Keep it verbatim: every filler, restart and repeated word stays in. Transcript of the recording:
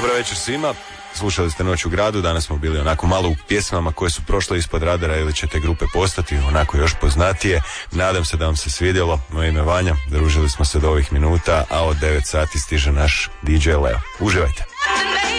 Dobar večer svima. Slušali ste Noć u gradu, danas smo bili onako malo u pjesmama koje su prošle ispod radara ili će te grupe postati onako još poznatije. Nadam se da vam se svidjelo. Moje ime Vanja, družili smo se do ovih minuta, a od devet sati stiže naš D J Leo. Uživajte.